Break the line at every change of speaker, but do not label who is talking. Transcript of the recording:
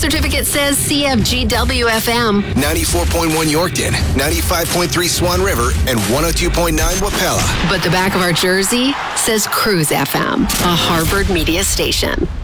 certificate says CFGW FM.
94.1 Yorkton, 95.3 Swan River, and 102.9 Wapella.
But the back of our jersey says Cruise FM, a Harvard media station.